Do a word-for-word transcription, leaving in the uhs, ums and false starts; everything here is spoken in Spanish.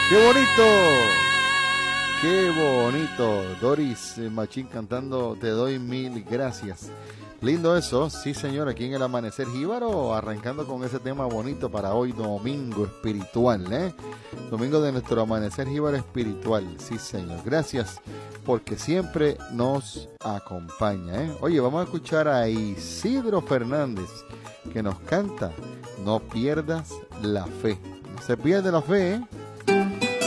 ¡Qué bonito! ¡Qué bonito! Doris Machín cantando Te doy mil gracias. Lindo eso, sí señor, aquí en el Amanecer Jíbaro, arrancando con ese tema bonito para hoy, domingo espiritual, ¿eh? Domingo de nuestro Amanecer Jíbaro espiritual, sí señor. Gracias, porque siempre nos acompaña, ¿eh? Oye, vamos a escuchar a Isidro Fernández, que nos canta No pierdas la fe. No se pierde la fe, ¿eh?